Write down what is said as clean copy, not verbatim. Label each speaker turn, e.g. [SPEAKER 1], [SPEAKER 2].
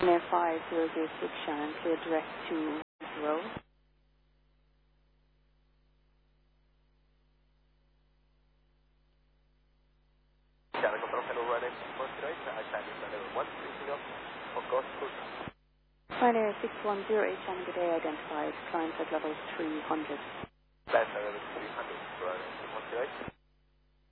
[SPEAKER 1] Air 5006 Shannon, clear direct to Heathrow.
[SPEAKER 2] Shannon, control, hello, running 108, Chinese level 130, of course, good.
[SPEAKER 1] Ryanair 6108 Shannon, good day, identified, climb at level 300.
[SPEAKER 2] Climb level 300, running 108.